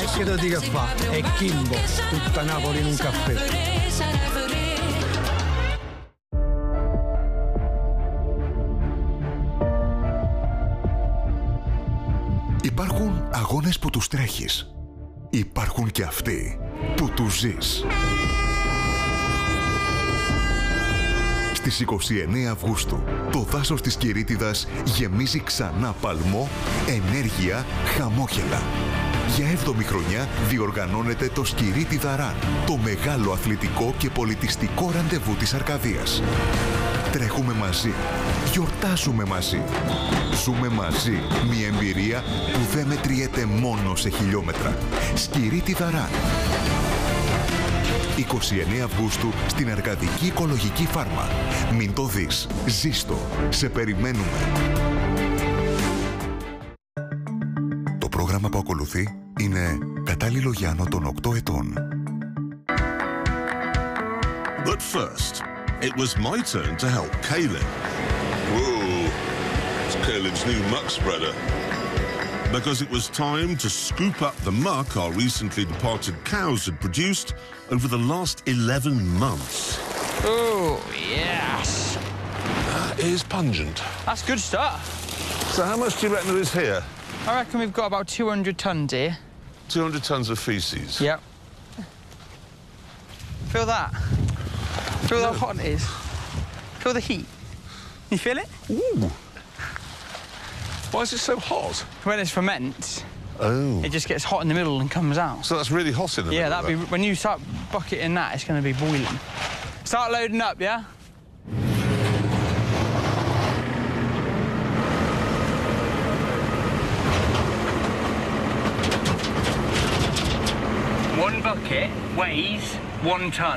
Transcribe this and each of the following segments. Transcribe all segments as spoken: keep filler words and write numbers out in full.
E che ti che fa? È Kimbo, tutta Napoli in un caffè. Υπάρχουν αγώνες που τους τρέχεις. Υπάρχουν και αυτοί που τους ζεις. Στις είκοσι εννέα Αυγούστου, το δάσος της Κηρύττιδας γεμίζει ξανά παλμό, ενέργεια, χαμόγελα. Για έβδομη χρονιά διοργανώνεται το Σκυρίτιδα Run, το μεγάλο αθλητικό και πολιτιστικό ραντεβού της Αρκαδίας. Τρέχουμε μαζί, γιορτάζουμε μαζί, ζούμε μαζί μια εμπειρία που δεν μετριέται μόνο σε χιλιόμετρα. Σκυρίτιδα Run. είκοσι εννέα Αυγούστου στην Αρκαδική Οικολογική Φάρμα. Μην το δεις, ζήστο, σε περιμένουμε. Το πρόγραμμα που ακολουθεί είναι κατάλληλο για άνω των οκτώ ετών. But first, it was my turn to help Caleb. Whoa, it's Caleb's new muck spreader. Because it was time to scoop up the muck our recently departed cows had produced over the last eleven months. Oh, yes. That is pungent. That's good stuff. So how much do you reckon there is here? I reckon we've got about two hundred tonnes here. two hundred tonnes of faeces? Yep. Feel that? Feel No. how hot it is? Feel the heat? You feel it? Ooh. Why is it so hot? When it ferments, oh. it just gets hot in the middle and comes out. So that's really hot in the yeah, middle? that'd be, when you start bucketing that, it's going to be boiling. Start loading up, yeah? One bucket weighs one tonne.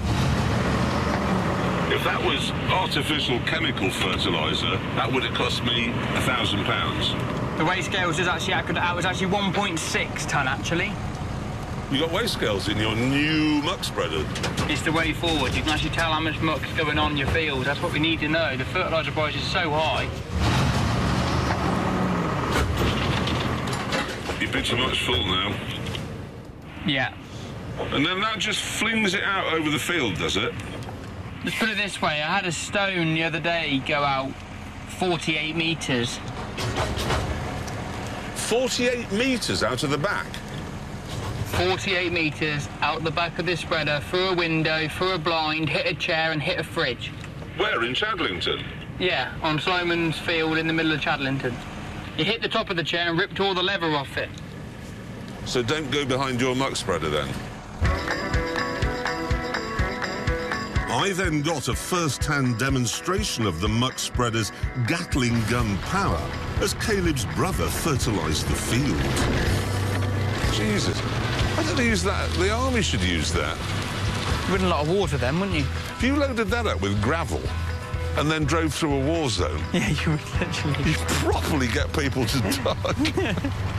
If that was artificial chemical fertiliser, that would have cost me a thousand pounds. The weigh scales is actually accurate. That was actually one point six tonne, actually. You got weigh scales in your new muck spreader? It's the way forward. You can actually tell how much muck's going on in your fields. That's what we need to know. The fertiliser price is so high. Your bits are much full now. Yeah. And then that just flings it out over the field, does it? Let's put it this way. I had a stone the other day go out forty-eight metres. forty-eight metres out of the back? forty-eight metres out the back of this spreader, through a window, through a blind, hit a chair and hit a fridge. Where, in Chadlington? Yeah, on Sloman's Field in the middle of Chadlington. You hit the top of the chair and ripped all the leather off it. So don't go behind your muck spreader then? I then got a first-hand demonstration of the muck spreader's Gatling gun power as Caleb's brother fertilised the field. Jesus, I don't use that. The army should use that. You wouldn't a lot of water then, wouldn't you? If you loaded that up with gravel and then drove through a war zone... Yeah, you would literally. You'd properly get people to die.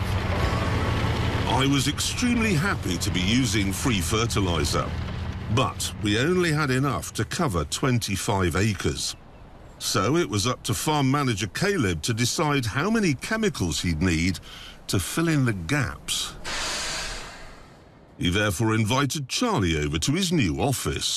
I was extremely happy to be using free fertiliser. But we only had enough to cover twenty-five acres. So it was up to farm manager Caleb to decide how many chemicals he'd need to fill in the gaps. He therefore invited Charlie over to his new office.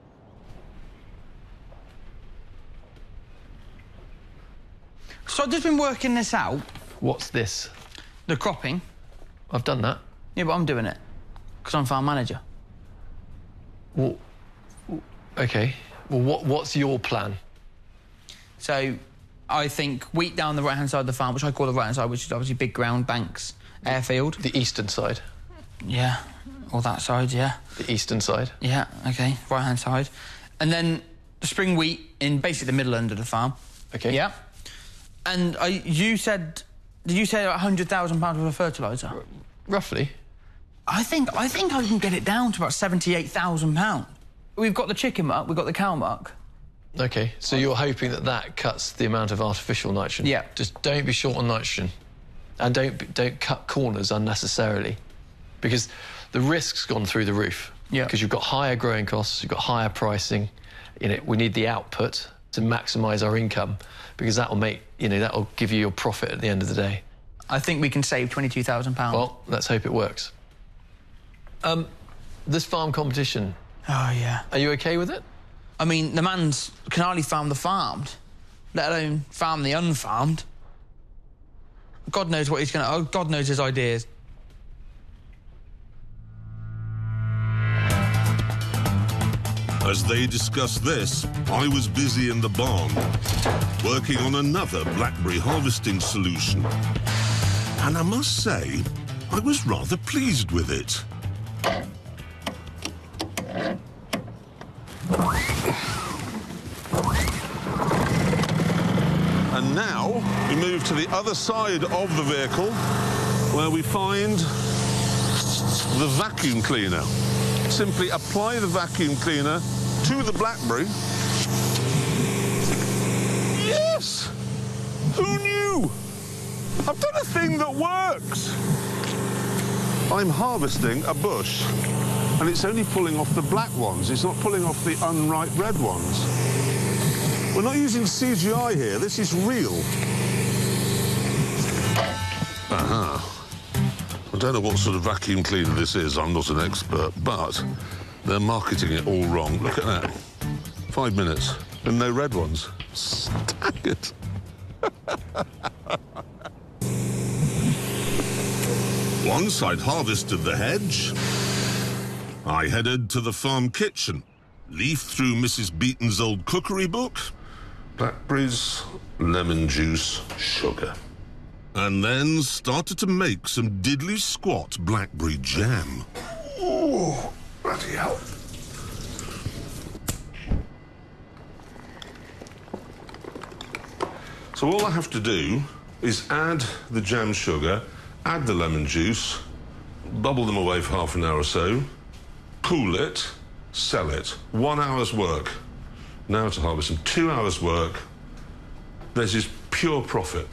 So I've just been working this out. What's this? The cropping. I've done that. Yeah, but I'm doing it. Because I'm farm manager. Well, OK. Well, what, what's your plan? So, I think wheat down the right-hand side of the farm, which I call the right-hand side, which is obviously big ground, banks, airfield. The eastern side? Yeah. All that side, yeah. The eastern side? Yeah, OK. Right-hand side. And then the spring wheat in basically the middle end of the farm. OK. Yeah. And I, you said... Did you say one hundred thousand pounds worth of fertiliser? R roughly. I think I think I can get it down to about seventy-eight thousand pounds. We've got the chicken muck, we've got the cow muck. OK, so you're hoping that that cuts the amount of artificial nitrogen? Yeah. Just don't be short on nitrogen. And don't, don't cut corners unnecessarily. Because the risk's gone through the roof. Yeah. Because you've got higher growing costs, you've got higher pricing. You know, we need the output to maximise our income, because that will make, you know, that will give you your profit at the end of the day. I think we can save twenty-two thousand pounds. Well, let's hope it works. Um, this farm competition, Oh, yeah. are you OK with it? I mean, the man's can hardly farm the farmed, let alone farm the unfarmed. God knows what he's going to... Oh, God knows his ideas. As they discussed this, I was busy in the barn, working on another blackberry harvesting solution. And I must say, I was rather pleased with it. And now we move to the other side of the vehicle, where we find the vacuum cleaner. Simply apply the vacuum cleaner to the blackberry. Yes! Who knew? I've done a thing that works. I'm harvesting a bush, and it's only pulling off the black ones. It's not pulling off the unripe red ones. We're not using C G I here. This is real. Aha. I don't know what sort of vacuum cleaner this is. I'm not an expert, but they're marketing it all wrong. Look at that. Five minutes and no red ones. Staggered. Once I'd harvested the hedge, I headed to the farm kitchen, leafed through Missus Beaton's old cookery book, blackberries, lemon juice, sugar, and then started to make some diddly squat blackberry jam. Oh, bloody hell. So all I have to do is add the jam sugar, add the lemon juice, bubble them away for half an hour or so, cool it, sell it. One hour's work. Now to harvest them. Two hours' work. There's just pure profit.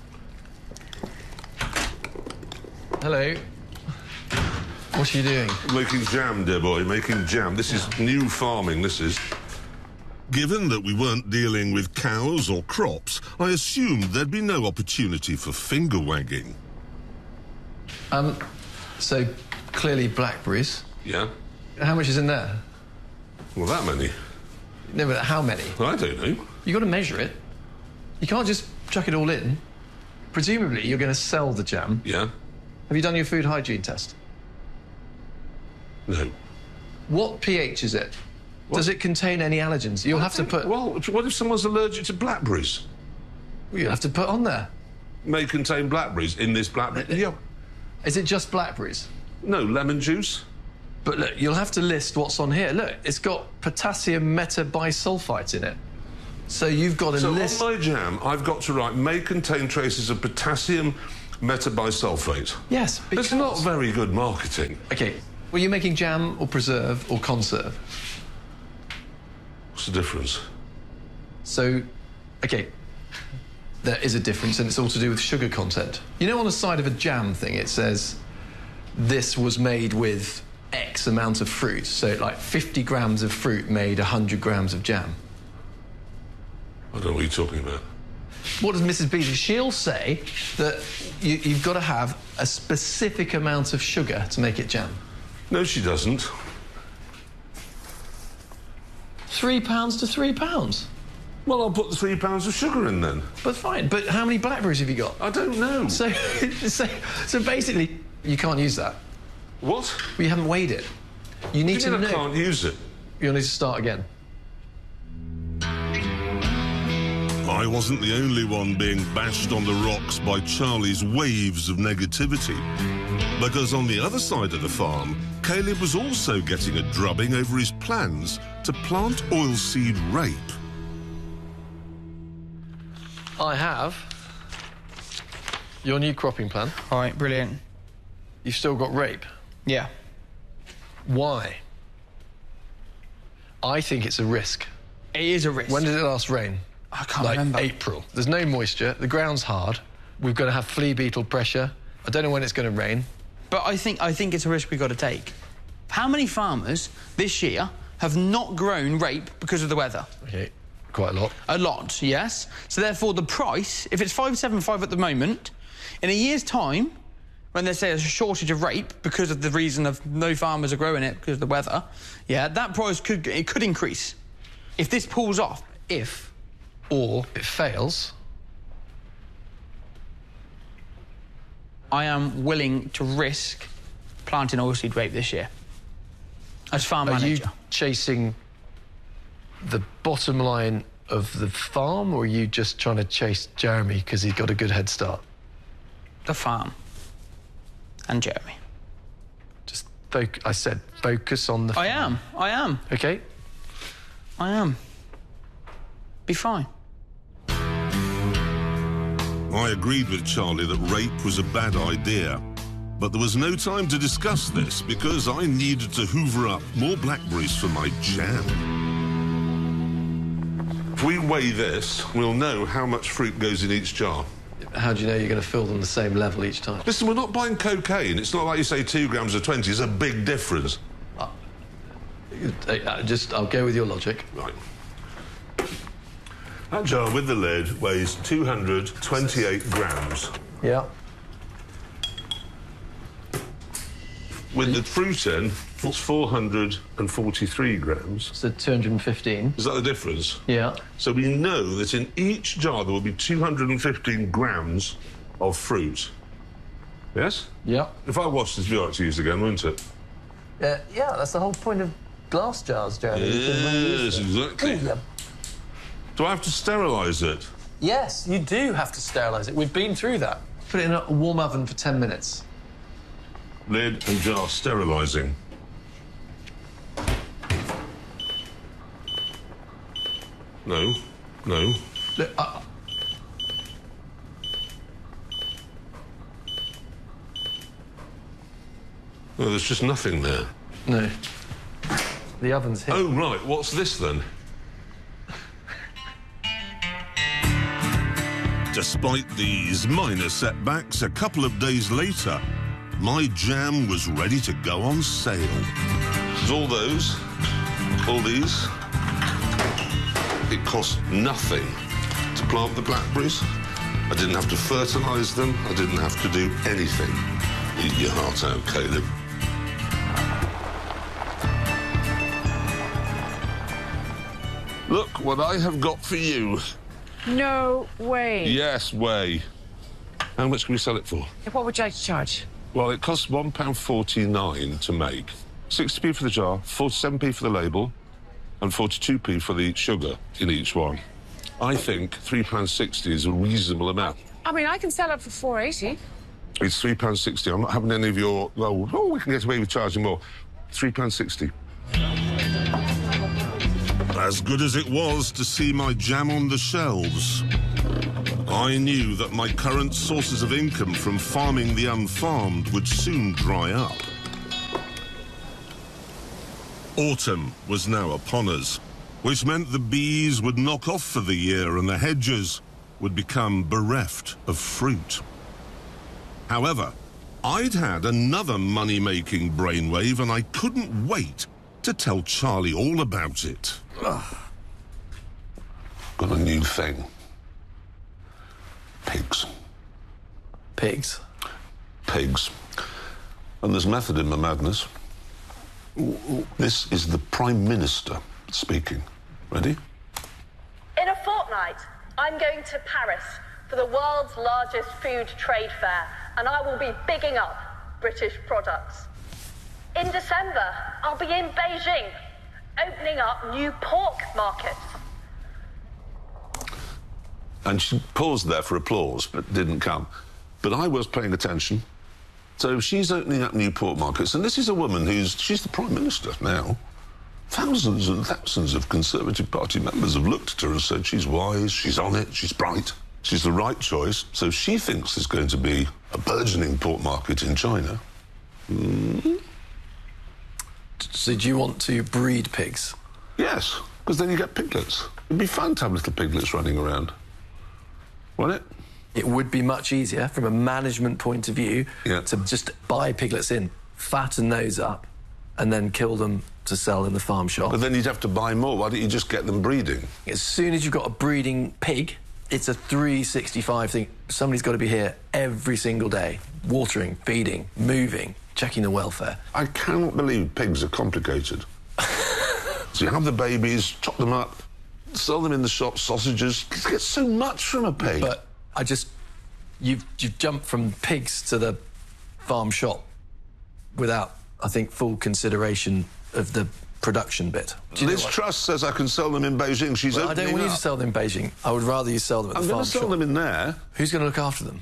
Hello. What are you doing? Making jam, dear boy, making jam. This is new farming, this is. Given that we weren't dealing with cows or crops, I assumed there'd be no opportunity for finger wagging. Um, so, clearly blackberries. Yeah? How much is in there? Well, that many. No, but how many? I don't know. You've got to measure it. You can't just chuck it all in. Presumably, you're going to sell the jam. Yeah? Have you done your food hygiene test? No. What pH is it? What? Does it contain any allergens? You'll I have think, to put... Well, what if someone's allergic to blackberries? You'll have to put on there. May contain blackberries in this blackberry. Yeah. Is it just blackberries? No, lemon juice. But look, you'll have to list what's on here. Look, it's got potassium metabisulfite in it. So you've got to so list... on my jam, I've got to write, may contain traces of potassium metabisulfate. Yes, because... It's not very good marketing. OK, were you making jam or preserve or conserve? What's the difference? So, OK, there is a difference, and it's all to do with sugar content. You know, on the side of a jam thing, it says, this was made with X amount of fruit. So, like, fifty grams of fruit made one hundred grams of jam. I don't know what you're talking about. What does Missus Beaton? She'll say that you, you've got to have a specific amount of sugar to make it jam. No, she doesn't. Three pounds to three pounds. Well, I'll put the three pounds of sugar in then. But fine. But how many blackberries have you got? I don't know. So, so, so basically, you can't use that. What? Well, you haven't weighed it. You need What do you to mean I know. can't use it. You'll need to start again. I wasn't the only one being bashed on the rocks by Charlie's waves of negativity. Because on the other side of the farm, Caleb was also getting a drubbing over his plans to plant oilseed rape. I have your new cropping plan. All right, brilliant. You've still got rape. Yeah. Why? I think it's a risk. It is a risk. When did it last rain? I can't like remember. April. There's no moisture. The ground's hard. We're going to have flea beetle pressure. I don't know when it's going to rain. But I think I think it's a risk we've got to take. How many farmers this year have not grown rape because of the weather? Okay, quite a lot. A lot, yes. So therefore, the price, if it's five seven five at the moment, in a year's time, when they say there's a shortage of rape because of the reason of no farmers are growing it because of the weather, yeah, that price could it could increase. If this pulls off, if... Or it fails... I am willing to risk planting oilseed rape this year. As farm Are manager. you chasing the bottom line of the farm, or are you just trying to chase Jeremy because he's got a good head start? The farm. And Jeremy. Just foc I said focus on the farm. I am. I am. OK? I am. Be fine. I agreed with Charlie that rape was a bad idea, but there was no time to discuss this because I needed to hoover up more blackberries for my jam. If we weigh this, we'll know how much fruit goes in each jar. How do you know you're going to fill them the same level each time? Listen, we're not buying cocaine. It's not like you say two grams or twenty. It's a big difference. Uh, uh, just, I'll go with your logic. Right. That jar with the lid weighs two hundred twenty-eight grams. Yeah. With the fruit in, it's four hundred forty-three grams. So two hundred fifteen. Is that the difference? Yeah. So we know that in each jar there will be two hundred fifteen grams of fruit. Yes? Yeah. If I washed this, it'd be all right to use again, wouldn't it? Uh, yeah, that's the whole point of glass jars, Jeremy. Yes, exactly. Yeah. Do I have to sterilise it? Yes, you do have to sterilise it. We've been through that. Put it in a warm oven for ten minutes. Lid and jar sterilising. No, no. Look, uh, No, there's just nothing there. no. The oven's here. Oh, right, what's this then? Despite these minor setbacks, a couple of days later, my jam was ready to go on sale. There's all those, all these. It cost nothing to plant the blackberries. I didn't have to fertilise them. I didn't have to do anything. Eat your heart out, Caleb. Look what I have got for you. No way. Yes, way. How much can we sell it for? What would you like to charge? Well, it costs one pound forty-nine to make. sixty p for the jar, forty-seven p for the label, and forty-two p for the sugar in each one. I think three pounds sixty is a reasonable amount. I mean, I can sell it for four eighty. It's three pounds sixty. I'm not having any of your, well, oh, we can get away with charging more. three pounds sixty. As good as it was to see my jam on the shelves, I knew that my current sources of income from farming the unfarmed would soon dry up. Autumn was now upon us, which meant the bees would knock off for the year and the hedges would become bereft of fruit. However, I'd had another money-making brainwave and I couldn't wait to tell Charlie all about it. Ugh. Got a new thing. Pigs. Pigs? Pigs. And there's method in my madness. This is the Prime Minister speaking. Ready? In a fortnight, I'm going to Paris for the world's largest food trade fair, and I will be bigging up British products. In December, I'll be in Beijing, opening up new pork markets. And she paused there for applause, but didn't come. But I was paying attention. So she's opening up new pork markets, and this is a woman who's, she's the Prime Minister now. Thousands and thousands of Conservative Party members have looked at her and said she's wise, she's on it, she's bright, she's the right choice. So she thinks there's going to be a burgeoning pork market in China. Mm. So do you want to breed pigs? Yes, because then you get piglets. It'd be fun to have little piglets running around. Wouldn't it? It would be much easier from a management point of view yeah. to just buy piglets in, fatten those up, and then kill them to sell in the farm shop. But then you'd have to buy more. Why don't you just get them breeding? As soon as you've got a breeding pig, It's a three sixty-five thing. Somebody's got to be here every single day, watering, feeding, moving, checking the welfare. I cannot believe pigs are complicated. So you have the babies, chop them up, sell them in the shop, sausages. You get so much from a pig. But I just... You've, you've jumped from pigs to the farm shop without, I think, full consideration of the production bit. Liz Truss says I can sell them in Beijing. She's well, I opening don't want up. you to sell them in Beijing. I would rather you sell them at I'm the farm shop. I'm going to sell them in there. Who's going to look after them?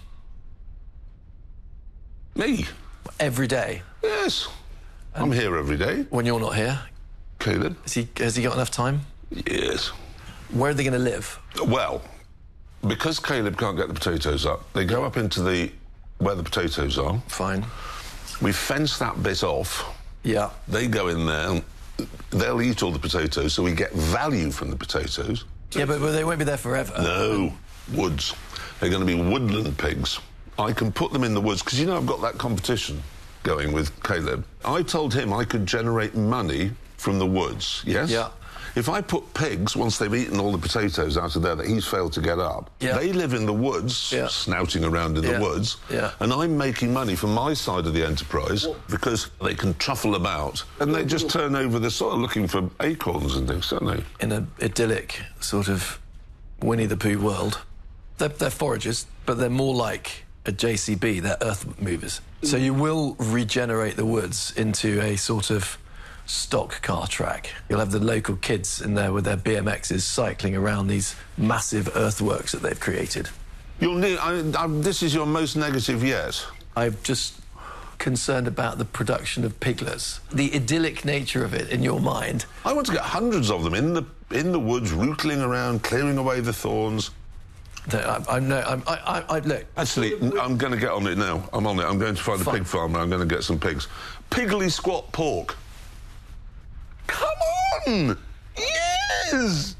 Me. Every day? Yes. And I'm here every day. When you're not here? Caleb. Has he, has he got enough time? Yes. Where are they going to live? Well, because Caleb can't get the potatoes up, they go up into the... where the potatoes are. Fine. We fence that bit off. Yeah. They go in there and they'll eat all the potatoes, so we get value from the potatoes. Yeah, but, but they won't be there forever. No. Woods. They're going to be woodland pigs. I can put them in the woods, because, you know, I've got that competition going with Caleb. I told him I could generate money from the woods, yes? Yeah. If I put pigs, once they've eaten all the potatoes out of there that he's failed to get up, yeah. they live in the woods, yeah. snouting around in yeah. the woods, yeah. and I'm making money from my side of the enterprise because they can truffle about and they just turn over the soil looking for acorns and things, don't they? In an idyllic sort of Winnie the Pooh world, they're, they're foragers, but they're more like a J C B, they're earth movers. So you will regenerate the woods into a sort of stock car track. You'll have the local kids in there with their B M Xs cycling around these massive earthworks that they've created. You'll need, I, I, this is your most negative yet. I'm just concerned about the production of piglets, the idyllic nature of it in your mind. I want to get hundreds of them in the in the woods, rootling around, clearing away the thorns. I, I know. I'm, I, I, I look. Actually, I'm going to get on it now. I'm on it. I'm going to find a Fine. pig farm and I'm going to get some pigs. Piggly squat pork. Come on! Yes!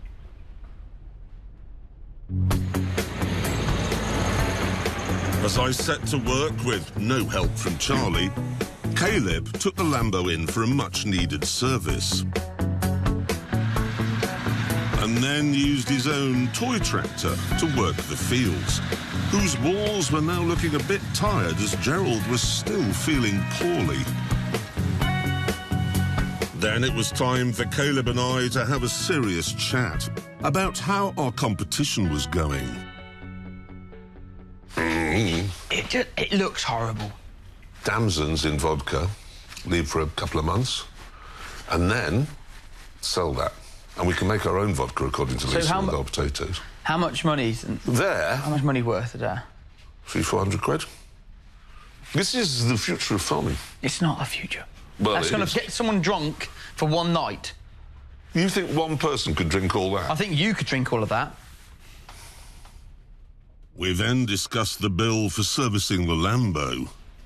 As I set to work with no help from Charlie, Caleb took the Lambo in for a much-needed service. And then used his own toy tractor to work the fields, whose walls were now looking a bit tired as Gerald was still feeling poorly. Then it was time for Caleb and I to have a serious chat about how our competition was going. Mm. It just, it looks horrible. Damsons in vodka, leave for a couple of months, and then sell that. And we can make our own vodka according to So Lisa how with mu- our potatoes. How much money is There, How much money worth is there? three, four hundred quid. This is the future of farming. It's not the future. Well, That's it going is. to get someone drunk for one night. You think one person could drink all that? I think you could drink all of that. We then discussed the bill for servicing the Lambo.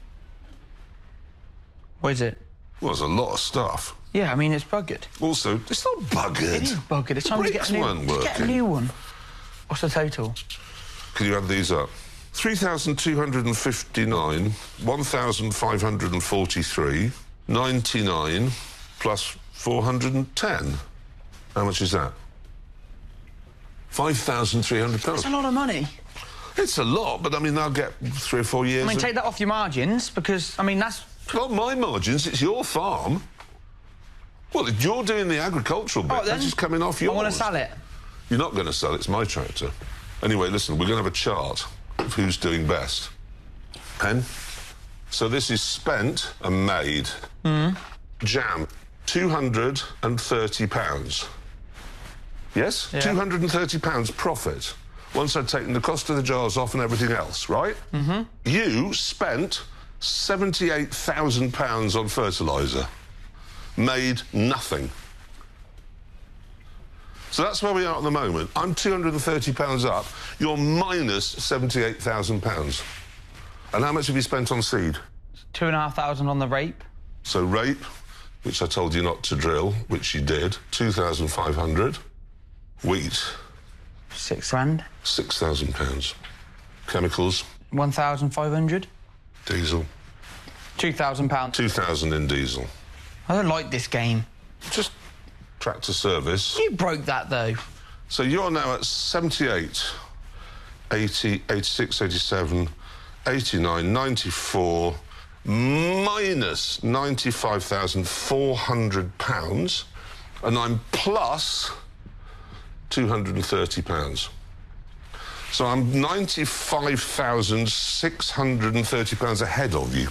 What is it? Well, there's a lot of stuff. Yeah, I mean, it's buggered. Also, it's not buggered. It is buggered. It's time to get Brakes a new weren't just get a working. new one. What's the total? Can you add these up? three thousand two hundred fifty-nine, one thousand five hundred forty-three, ninety-nine, plus four hundred ten. How much is that? five thousand three hundred pounds. That's a lot of money. It's a lot, but I mean, they'll get three or four years. I mean, of... take that off your margins, because, I mean, that's... Not my margins, it's your farm. Well, if you're doing the agricultural bit, Oh, then that's just coming off yours. I want to sell it. You're not going to sell it, it's my tractor. Anyway, listen, we're going to have a chart of who's doing best. Pen? So this is spent and made. Mm. Jam, two hundred thirty pounds. Yes? Yeah. two hundred thirty pounds profit. Once I'd taken the cost of the jars off and everything else, right? Mm-hmm. You spent seventy-eight thousand pounds on fertiliser. Made nothing. So that's where we are at the moment. I'm two hundred thirty pounds up. You're minus seventy-eight thousand pounds. And how much have you spent on seed? Two and a half thousand on the rape. So rape, which I told you not to drill, which you did, two thousand five hundred. Wheat, Six grand. six thousand pounds. Chemicals, One thousand five hundred. diesel, Two thousand pounds. two thousand in diesel. I don't like this game. Just tractor service. You broke that, though. So you're now at seventy-eight eighty, eighty-six, eighty-seven, eighty-nine, ninety-four, minus ninety-five thousand four hundred pounds, and I'm plus two hundred thirty pounds. So I'm ninety-five thousand six hundred thirty pounds ahead of you.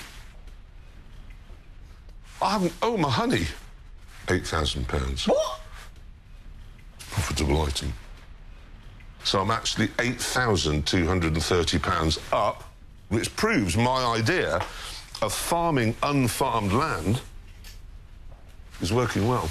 I haven't... Oh, my honey. eight thousand pounds. What? Profitable item. So I'm actually eight thousand two hundred thirty pounds up, which proves my idea of farming unfarmed land is working well.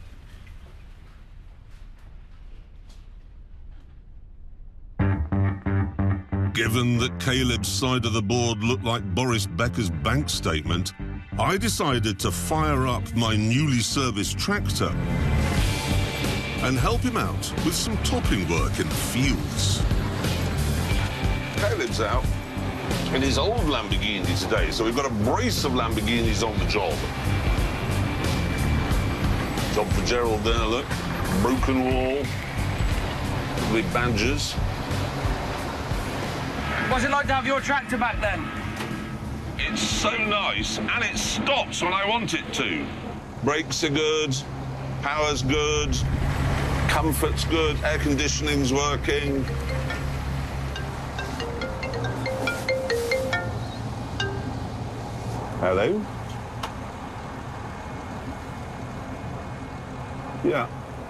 Given that Caleb's side of the board looked like Boris Becker's bank statement, I decided to fire up my newly serviced tractor and help him out with some topping work in the fields. Caleb's out in his old Lamborghini today, so we've got a brace of Lamborghinis on the job. Job for Gerald there, look. Broken wall, with badges. What's it like to have your tractor back then? It's so nice, and it stops when I want it to. Brakes are good, power's good, comfort's good, air conditioning's working. Hello? Yeah.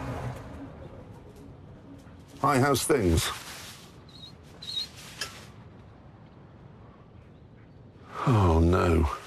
Hi, how's things? Oh, no.